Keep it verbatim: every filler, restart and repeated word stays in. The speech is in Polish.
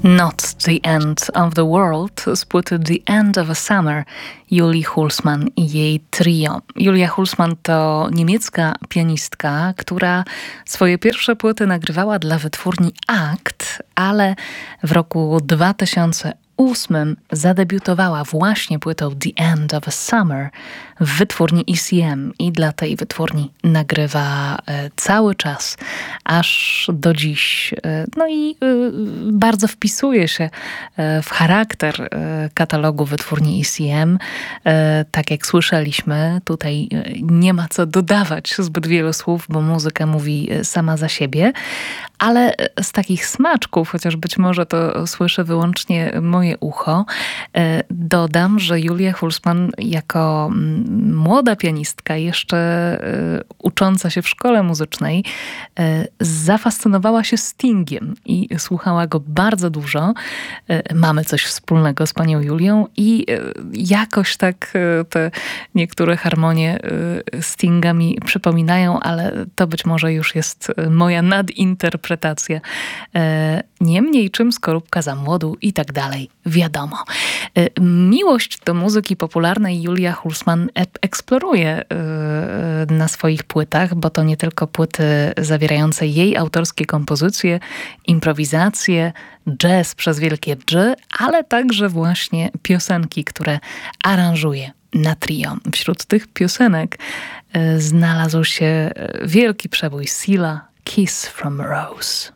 Not the End of the World z płyty The End of a Summer Julii Hulsmann i jej trio. Julia Hulsmann to niemiecka pianistka, która swoje pierwsze płyty nagrywała dla wytwórni Akt, ale w roku dwa tysiące ósmym zadebiutowała właśnie płytą The End of a Summer w wytwórni E C M i dla tej wytwórni nagrywa e, cały czas, aż do dziś. E, no i e, bardzo wpisuje się e, w charakter e, katalogu wytwórni E C M. E, tak jak słyszeliśmy, tutaj e, nie ma co dodawać zbyt wielu słów, bo muzyka mówi sama za siebie, ale z takich smaczków, chociaż być może to słyszę wyłącznie moje ucho, e, dodam, że Julia Hulsmann jako młoda pianistka, jeszcze e, ucząca się w szkole muzycznej, e, zafascynowała się Stingiem i słuchała go bardzo dużo. E, mamy coś wspólnego z panią Julią i e, jakoś tak e, te niektóre harmonie e, Stinga mi przypominają, ale to być może już jest moja nadinterpretacja. E, niemniej czym skorupka za młodu i tak dalej, wiadomo. E, miłość do muzyki popularnej Julia Hulsmann eksploruje na swoich płytach, bo to nie tylko płyty zawierające jej autorskie kompozycje, improwizacje, jazz przez wielkie dż, ale także właśnie piosenki, które aranżuje na trio. Wśród tych piosenek znalazł się wielki przebój Seala, Kiss from a Rose.